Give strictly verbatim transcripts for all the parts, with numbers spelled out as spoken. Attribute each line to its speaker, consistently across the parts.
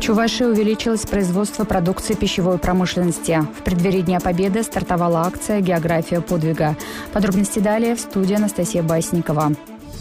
Speaker 1: Чувашии увеличилось производство продукции пищевой промышленности. В преддверии Дня Победы стартовала акция «География подвига». Подробности далее в студии Анастасия Басникова.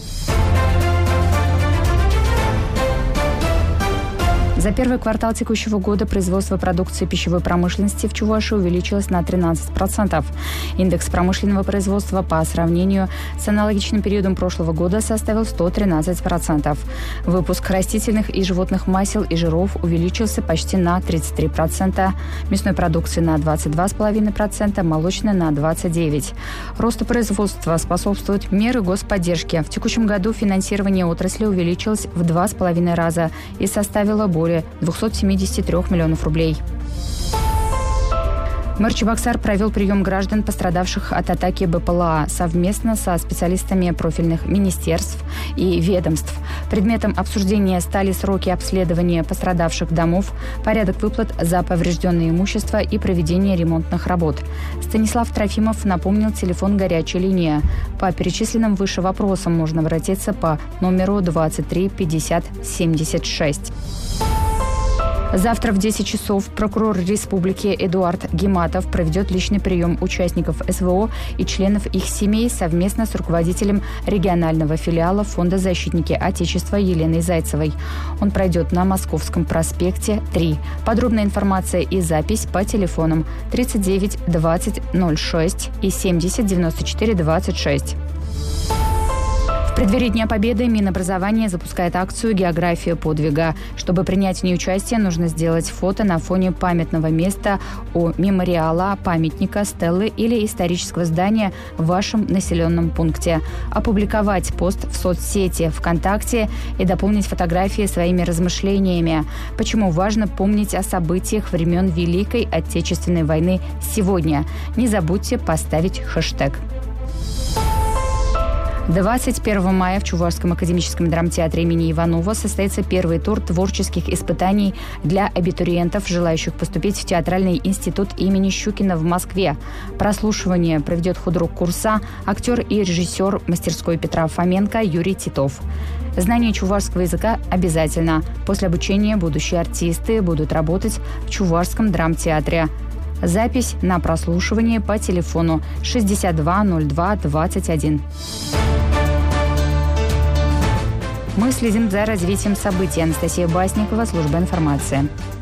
Speaker 1: За первый квартал текущего года производство продукции пищевой промышленности в Чувашии увеличилось на тринадцать процентов. Индекс промышленного производства по сравнению с аналогичным периодом прошлого года составил сто тринадцать процентов. Выпуск растительных и животных масел и жиров увеличился почти на тридцать три процента, мясной продукции на двадцать два целых пять десятых процента, молочной на двадцать девять процентов. Росту производства способствуют меры господдержки. В текущем году финансирование отрасли увеличилось в два с половиной раза и составило более двести семьдесят три миллионов рублей. Мэр Чебоксар провел прием граждан, пострадавших от атаки БПЛА, совместно со специалистами профильных министерств и ведомств. Предметом обсуждения стали сроки обследования пострадавших домов, порядок выплат за поврежденное имущество и проведение ремонтных работ. Станислав Трофимов напомнил телефон «Горячей линии». По перечисленным выше вопросам можно обратиться по номеру двадцать три пятьдесят семьдесят шесть. Завтра в десять часов прокурор республики Эдуард Гиматов проведет личный прием участников СВО и членов их семей совместно с руководителем регионального филиала Фонда «Защитники Отечества» Еленой Зайцевой. Он пройдет на Московском проспекте три. Подробная информация и запись по телефонам тридцать девять двадцать ноль шесть и семьдесят девяносто четыре двадцать шесть. В преддверии Дня Победы Минобразование запускает акцию «География подвига». Чтобы принять в ней участие, нужно сделать фото на фоне памятного места у мемориала, памятника, стелы или исторического здания в вашем населенном пункте. Опубликовать пост в соцсети ВКонтакте и дополнить фотографии своими размышлениями. Почему важно помнить о событиях времен Великой Отечественной войны сегодня? Не забудьте поставить хэштег. двадцать первого мая в Чувашском академическом драмтеатре имени Иванова состоится первый тур творческих испытаний для абитуриентов, желающих поступить в театральный институт имени Щукина в Москве. Прослушивание проведет худрук курса, актер и режиссер мастерской Петра Фоменко Юрий Титов. Знание чувашского языка обязательно. После обучения будущие артисты будут работать в Чувашском драмтеатре. Запись на прослушивание по телефону шестьдесят два ноль два двадцать один. Мы следим за развитием событий. Анастасия Басникова, служба информации.